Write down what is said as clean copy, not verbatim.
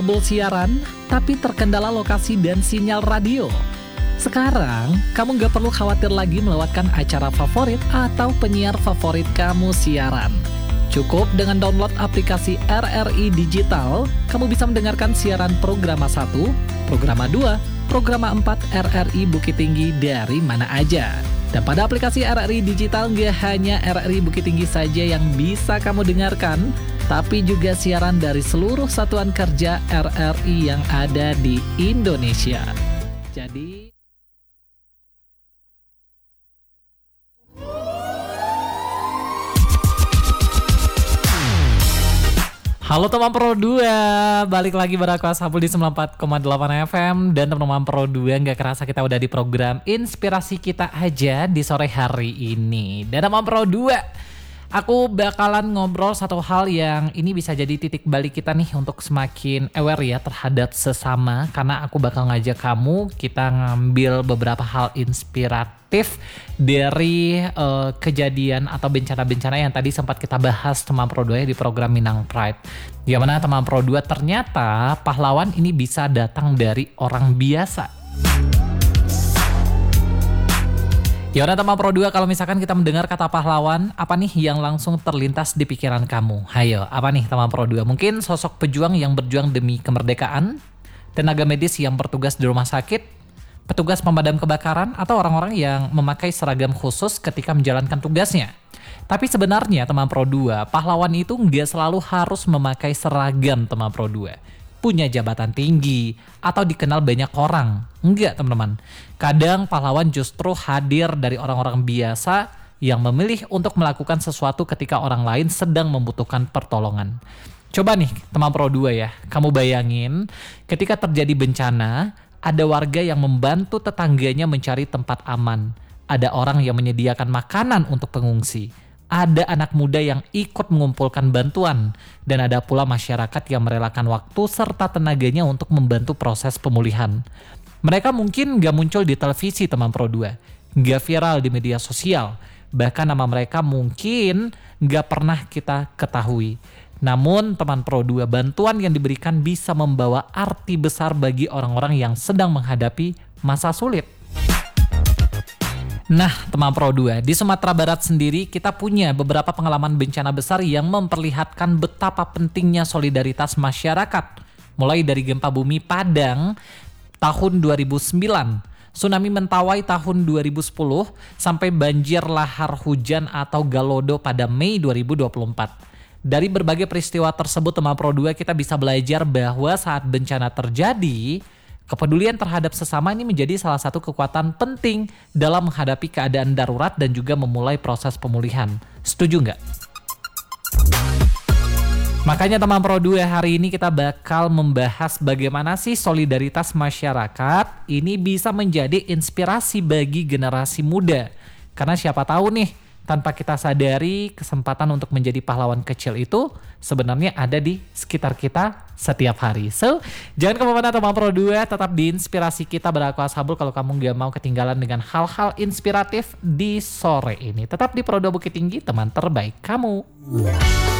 kabel siaran, tapi terkendala lokasi dan sinyal radio. Sekarang, kamu nggak perlu khawatir lagi melewatkan acara favorit atau penyiar favorit kamu siaran. Cukup dengan download aplikasi RRI Digital, kamu bisa mendengarkan siaran Programa 1, Programa 2, Programa 4 RRI Bukit Tinggi dari mana aja. Dan pada aplikasi RRI Digital nggak hanya RRI Bukit Tinggi saja yang bisa kamu dengarkan, tapi juga siaran dari seluruh satuan kerja RRI yang ada di Indonesia. Jadi, halo teman Pro 2, balik lagi bareng aku Ashabul di 94,8 FM. Dan teman-teman Pro 2, gak kerasa kita udah di program Inspirasi Kita Aja di sore hari ini. Dan teman Pro 2, aku bakalan ngobrol satu hal yang ini bisa jadi titik balik kita nih untuk semakin aware ya terhadap sesama. Karena aku bakal ngajak kamu, kita ngambil beberapa hal inspiratif dari kejadian atau bencana-bencana yang tadi sempat kita bahas teman Pro 2 ya di program Minang Pride. Yang mana teman Pro 2 ternyata pahlawan ini bisa datang dari orang biasa. Ya udah teman Pro 2, kalau misalkan kita mendengar kata pahlawan, apa nih yang langsung terlintas di pikiran kamu? Hayo, apa nih teman Pro 2? Mungkin sosok pejuang yang berjuang demi kemerdekaan, tenaga medis yang bertugas di rumah sakit, petugas pemadam kebakaran, atau orang-orang yang memakai seragam khusus ketika menjalankan tugasnya. Tapi sebenarnya teman Pro 2, pahlawan itu nggak selalu harus memakai seragam teman Pro 2. Punya jabatan tinggi, atau dikenal banyak orang. Enggak teman-teman. Kadang pahlawan justru hadir dari orang-orang biasa yang memilih untuk melakukan sesuatu ketika orang lain sedang membutuhkan pertolongan. Coba nih teman Pro 2 ya, kamu bayangin ketika terjadi bencana, ada warga yang membantu tetangganya mencari tempat aman. Ada orang yang menyediakan makanan untuk pengungsi. Ada anak muda yang ikut mengumpulkan bantuan, dan ada pula masyarakat yang merelakan waktu serta tenaganya untuk membantu proses pemulihan. Mereka mungkin gak muncul di televisi teman Pro 2, gak viral di media sosial, bahkan nama mereka mungkin gak pernah kita ketahui. Namun teman Pro 2, bantuan yang diberikan bisa membawa arti besar bagi orang-orang yang sedang menghadapi masa sulit. Nah teman Pro 2, di Sumatera Barat sendiri kita punya beberapa pengalaman bencana besar yang memperlihatkan betapa pentingnya solidaritas masyarakat. Mulai dari gempa bumi Padang tahun 2009, tsunami Mentawai tahun 2010, sampai banjir lahar hujan atau Galodo pada Mei 2024. Dari berbagai peristiwa tersebut teman Pro 2, kita bisa belajar bahwa saat bencana terjadi, kepedulian terhadap sesama ini menjadi salah satu kekuatan penting dalam menghadapi keadaan darurat dan juga memulai proses pemulihan. Setuju nggak? Makanya teman Pro 2, hari ini kita bakal membahas bagaimana sih solidaritas masyarakat ini bisa menjadi inspirasi bagi generasi muda. Karena siapa tahu nih, tanpa kita sadari, kesempatan untuk menjadi pahlawan kecil itu sebenarnya ada di sekitar kita setiap hari. So, jangan kemana-mana teman Pro 2, tetap di Inspirasi Kita bareng aku Ashabul kalau kamu gak mau ketinggalan dengan hal-hal inspiratif di sore ini. Tetap di Pro 2 Bukit Tinggi, teman terbaik kamu.